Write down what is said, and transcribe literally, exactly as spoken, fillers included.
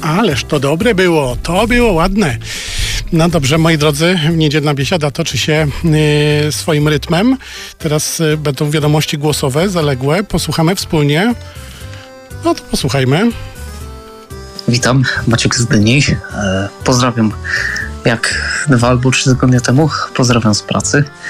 Ależ to dobre było, to było ładne. No dobrze, moi drodzy, niedzielna biesiada toczy się yy, swoim rytmem. Teraz yy, będą wiadomości głosowe, zaległe. Posłuchamy wspólnie. No to posłuchajmy. Witam, Maciek z Gdyni. E, pozdrawiam jak dwa albo trzy tygodnie temu. Pozdrawiam z pracy.